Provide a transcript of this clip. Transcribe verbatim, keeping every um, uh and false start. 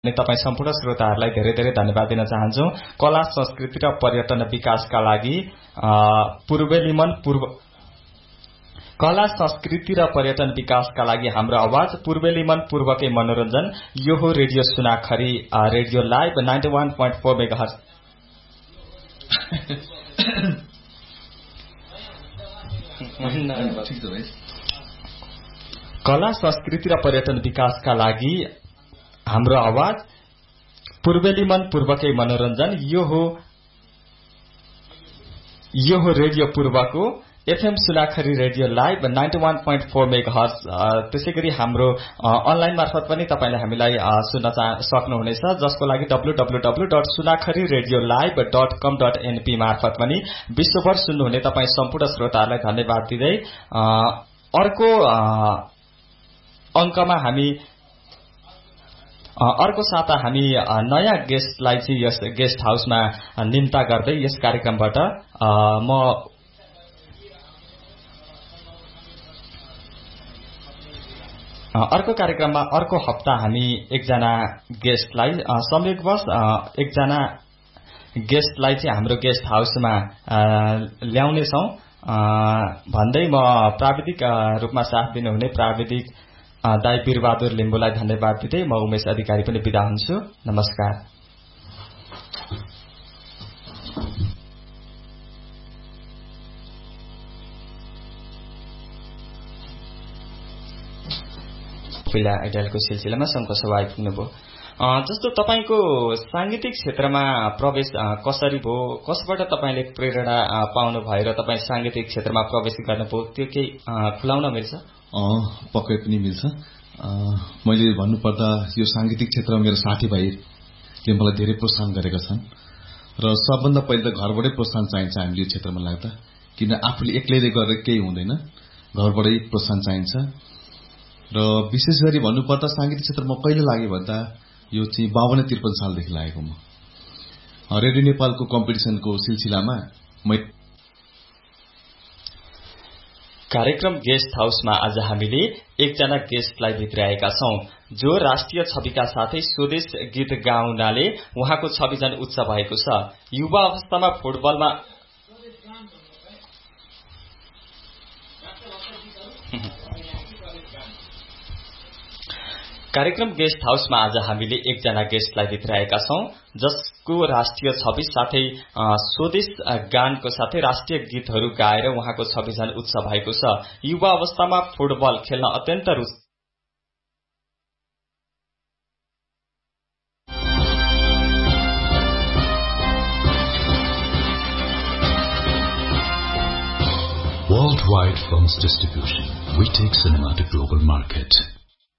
अनि तपाईं सम्पूर्ण श्रोताहरूलाई धेरै धेरै धन्यवाद दिन चाहन्छु। कला संस्कृति र पर्यटन विकासका लागि पूर्वेलिमन पूर्व कला संस्कृति र पर्यटन विकासका लागि हाम्रो आवाज पूर्वेलिमन पूर्वकै मनोरञ्जन यो हो रेडियो सुनाखरी radio live ninety one point four megahertz. कला संस्कृति र पर्यटन विकासका लागि हाम्रो आवाज पूर्वेलिमन पूर्वकै मनोरञ्जन यो हो यो हो रेडियो पूर्वको एफएम सुनाखरी radio live ninety one point four megahertz. त्यसै गरी हाम्रो अनलाइन मार्फत पनि तपाईले हामीलाई सुन्न सक्नुहुनेछ, जसको लागि डब्लु डब्लु डब्लु डट सुनाखरी रेडियो लाइभ डट कम डट एनपी मार्फत पनि विश्वभर सुन्नुहुने तपाईँ सम्पूर्ण श्रोताहरूलाई धन्यवाद दिँदै अर्को अंकमा हामी अर्को साता हामी नयाँ गेस्टलाई चाहिँ यस गेस्ट हाउसमा निम्ता गर्दै यस कार्यक्रमबाट म अर्को कार्यक्रममा अर्को हप्ता हामी एकजना गेस्टलाई संयोगवश एकजना गेस्टलाई चाहिँ हाम्रो गेस्ट हाउसमा ल्याउनेछौं भन्दै म प्राविधिक रूपमा साथ दिनुहुने प्राविधिक दाइ वीरबहादुर लिम्बुलाई धन्यवाद दिँदै म उमेश अधिकारी पनि बिदा हुन्छु। नमस्कार। पहिला आइडियलको सिलसिलामा संघको सभा आइपुग्नुभयो। जस्तो तपाईको सांगीतिक क्षेत्रमा प्रवेश कसरी भयो, कसबाट तपाईले प्रेरणा पाउनु भयो र तपाई सांगीतिक क्षेत्रमा प्रवेश गर्नुभयो, त्यो केही खुलाउन मिल्छ? पक्कै पनि मिल्छ। मैले भन्नुपर्दा यो सांगीतिक क्षेत्रमा मेरो साथीभाइले मलाई धेरै प्रोत्साहन गरेका छन् र सबभन्दा पहिले त घरबाटै प्रोत्साहन चाहिन्छ हामीले यो क्षेत्रमा लाग्दा, किन आफूले एक्लैले गरेर केही हुँदैन, घरबाटै प्रोत्साहन चाहिन्छ। र विशेष गरी भन्नुपर्दा सांगीतिक क्षेत्रमा कहिले लाग्यो भन्दा यो चाहिँ बावन्न त्रिपन्न सालदेखि लागेको म रेडियो नेपालको कम्पिटिसनको सिलसिलामा मै कार्यक्रम गेस्ट हाउसमा आज हामीले एकजना गेस्टलाई भित्राएका छौं जो राष्ट्रिय छविका साथै स्वदेश गीत गाउनाले उहाँको छवि झन उच्च भएको छ। युवा अवस्थामा फुटबलमा कार्यक्रम गेस्ट हाउसमा आज हामीले एकजना गेस्टलाई भित्राएका छौं जसको राष्ट्रिय छवि साथै स्वदेश गानको साथै राष्ट्रिय गीतहरू गाएर उहाँको छवि झन उच्च भएको छ। युवा अवस्थामा फुटबल खेल्न अत्यन्त रुचि Worldwide Films Distribution. We take cinema to global market.